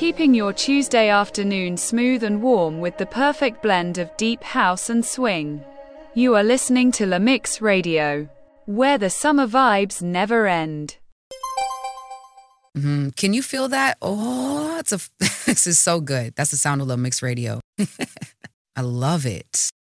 keeping your Tuesday afternoon smooth and warm with the perfect blend of deep house and swing. You are listening to La Mix Radio, where the summer vibes never end. Can you feel that? Oh, this is so good. That's the sound of La Mix Radio. I love it.